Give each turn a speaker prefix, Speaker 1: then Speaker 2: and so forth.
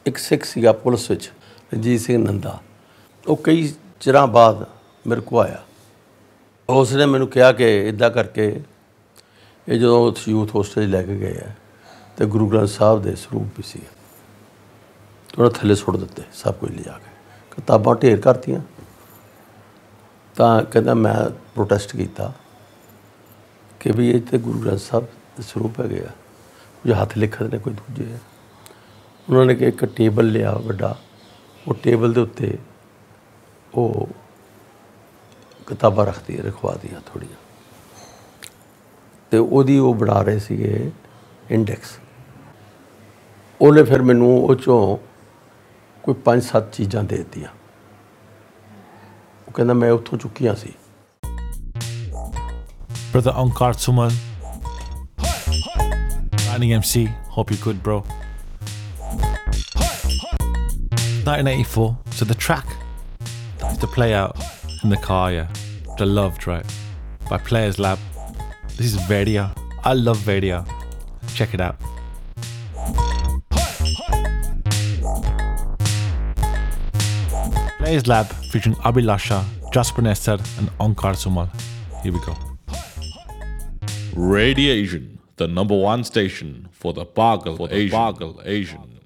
Speaker 1: ਇੱਕ ਸਿੱਖ ਸੀਗਾ ਪੁਲਿਸ ਵਿੱਚ, ਰਣਜੀਤ ਸਿੰਘ ਨੰਦਾ। ਉਹ ਕਈ ਚਿਰਾਂ ਬਾਅਦ ਮੇਰੇ ਕੋਲ ਆਇਆ। ਉਸ ਨੇ ਮੈਨੂੰ ਕਿਹਾ ਕਿ ਇੱਦਾਂ ਕਰਕੇ ਇਹ ਜਦੋਂ ਯੂਥ ਹੋਸਟਲ 'ਚ ਲੈ ਕੇ ਗਏ ਆ ਅਤੇ ਗੁਰੂ ਗ੍ਰੰਥ ਸਾਹਿਬ ਦੇ ਸਰੂਪ ਵੀ ਸੀ, ਉਹਨਾਂ ਥੱਲੇ ਸੁੱਟ ਦਿੱਤੇ ਸਭ ਕੁਝ ਲਿਜਾ ਕੇ, ਕਿਤਾਬਾਂ ਢੇਰ ਕਰਤੀਆਂ। ਤਾਂ ਕਹਿੰਦਾ ਮੈਂ ਪ੍ਰੋਟੈਸਟ ਕੀਤਾ ਕਿ ਵੀ ਇਹ ਤਾਂ ਗੁਰੂ ਗ੍ਰੰਥ ਸਾਹਿਬ ਦੇ ਸਰੂਪ ਹੈਗੇ ਆ, ਕੁਝ ਹੱਥ ਲਿਖਤ ਨੇ, ਕੋਈ ਦੂਜੇ ਆ। ਉਹਨਾਂ ਨੇ ਕਿ ਇੱਕ ਟੇਬਲ ਲਿਆ ਵੱਡਾ, ਉਹ ਟੇਬਲ ਦੇ ਉੱਤੇ ਉਹ ਕਿਤਾਬਾਂ ਰਖਵਾਤੀਆਂ ਥੋੜ੍ਹੀਆਂ, ਅਤੇ ਉਹਦੀ ਉਹ ਬਣਾ ਰਹੇ ਸੀਗੇ ਇੰਡੈਕਸ। ਉਹਨੇ ਫਿਰ ਮੈਨੂੰ ਉਹ 'ਚੋਂ ਕੋਈ 5-7 ਚੀਜ਼ਾਂ ਦੇ ਦਿੱਤੀਆਂ। ਉਹ ਕਹਿੰਦਾ ਮੈਂ ਉੱਥੋਂ ਚੁੱਕੀਆਂ ਸੀ।
Speaker 2: Brother Onkar Sumal, Running MC, hope you're good, bro. 1984, so the track that used to play out in the car, yeah, the Loved, right, by Players Lab. This is Vedia. I love Vedia. Check it out. Players Lab featuring Abhilasha, Jasper Nestor and Onkar Sumal. Here we go.
Speaker 3: Radiation, the #1 station for the Pagal Asian.